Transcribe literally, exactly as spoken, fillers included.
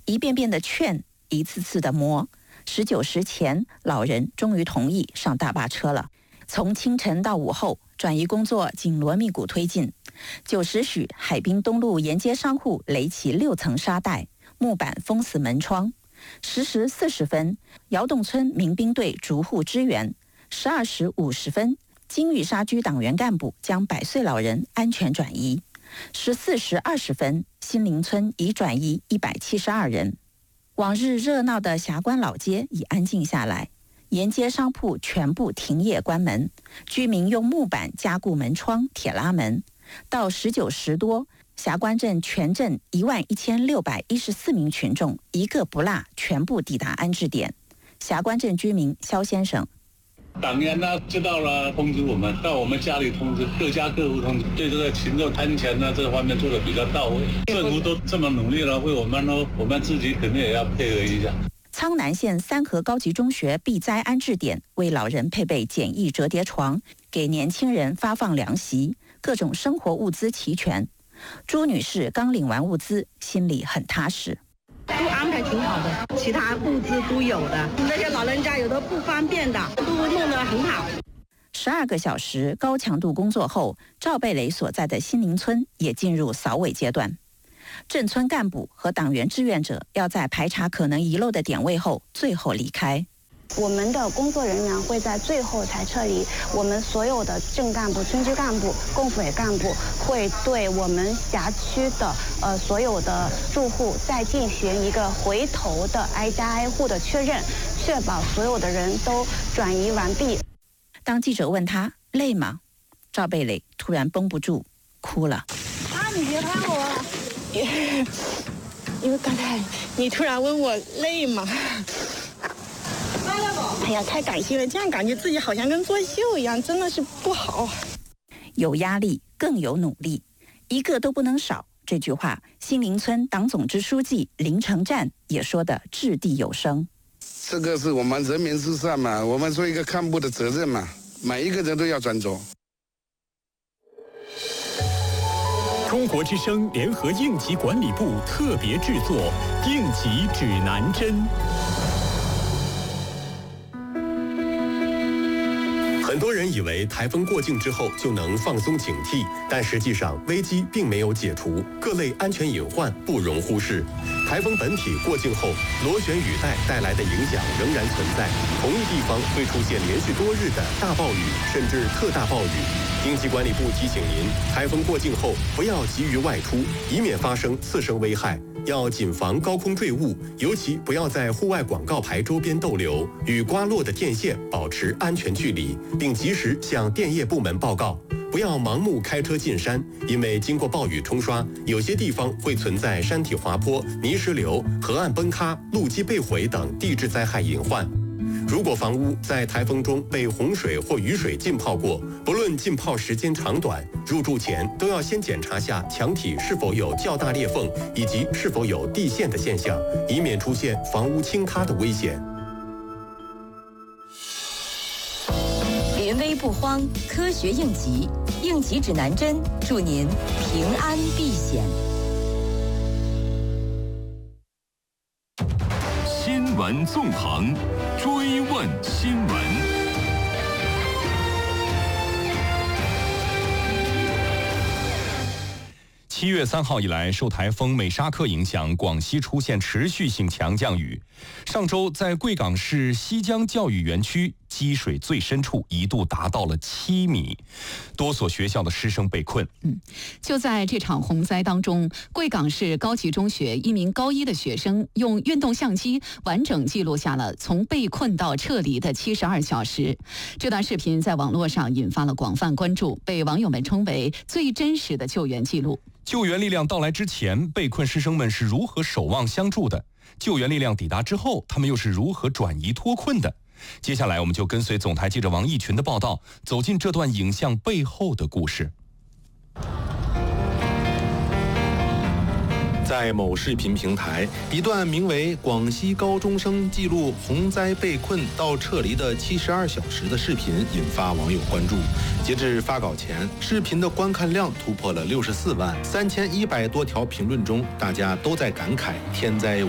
一遍遍的劝，一次次的磨。十九时前，老人终于同意上大巴车了。从清晨到午后，转移工作紧锣密鼓推进。九时许，海滨东路沿街商户垒起六层沙袋，木板封死门窗。十时四十分，窑洞村民兵队逐户支援。十二时五十分，金玉沙居党员干部将百岁老人安全转移。十四时二十分，新林村已转移一百七十二人。往日热闹的霞关老街已安静下来，沿街商铺全部停业关门，居民用木板加固门窗、铁拉门。到十九时多，霞关镇全镇一万一千六百一十四名群众一个不落全部抵达安置点。霞关镇居民肖先生。 党员呢知道了通知我们，到我们家里通知，各家各户通知，对这个群众摊钱呢这方面做的比较到位。政府都这么努力了，为我们呢，我们自己肯定也要配合一下。 苍南县三河高级中学避灾安置点为老人配备简易折叠床，给年轻人发放凉席，各种生活物资齐全。朱女士刚领完物资，心里很踏实。 都安排挺好的，其他物资都有的，那些老人家有的不方便的都弄得很好。 十二个小时高强度工作后，赵贝雷所在的新林村也进入扫尾阶段。镇村干部和党员志愿者要在排查可能遗漏的点位后，最后离开。 我们的工作人员会在最后才撤离，我们所有的镇干部、村支干部、共委干部会对我们辖区的呃所有的住户再进行一个回头的挨家挨户的确认，确保所有的人都转移完毕。 当记者问他累吗，赵贝雷突然绷不住哭了。 啊，你别拍我，因为刚才你突然问我累吗？哎呀，太感谢了！这样感觉自己好像跟作秀一样，真的是不好。 有压力，更有努力，一个都不能少。这句话，新林村党总支书记林成战也说得掷地有声。 这个是我们人民至上嘛，我们做一个干部的责任嘛，每一个人都要专注。 中国之声联合应急管理部特别制作《应急指南针》。很多人以为台风过境之后就能放松警惕，但实际上危机并没有解除，各类安全隐患不容忽视。台风本体过境后，螺旋雨带带来的影响仍然存在，同一地方会出现连续多日的大暴雨甚至特大暴雨。应急管理部提醒您，台风过境后不要急于外出，以免发生次生危害。要谨防高空坠物，尤其不要在户外广告牌周边逗留，与刮落的电线保持安全距离，并及时向电业部门报告。不要盲目开车进山，因为经过暴雨冲刷，有些地方会存在山体滑坡、泥石流、河岸崩塌、路基被毁等地质灾害隐患。如果房屋在台风中被洪水或雨水浸泡过，不论浸泡时间长短，入住前都要先检查下墙体是否有较大裂缝，以及是否有地陷的现象，以免出现房屋倾塌的危险。 临危不慌，科学应急，应急指南针，祝您平安避险。 新闻纵横，追问新闻。七月三号以来，受台风美沙克影响，广西出现持续性强降雨。上周在贵港市西江教育园区，积水最深处一度达到了七米，多所学校的师生被困。 嗯，就在这场洪灾当中，贵港市高级中学一名高一的学生用运动相机完整记录下了从被困到撤离的七十二小时。这段视频在网络上引发了广泛关注，被网友们称为最真实的救援记录。 救援力量到来之前，被困师生们是如何守望相助的？救援力量抵达之后，他们又是如何转移脱困的？接下来我们就跟随总台记者王义群的报道，走进这段影像背后的故事。 在某视频平台，一段名为《广西高中生记录洪灾被困到撤离的七十二小时》的视频引发网友关注。截至发稿前，视频的观看量突破了六十四万，三千一百多条评论中，大家都在感慨天灾无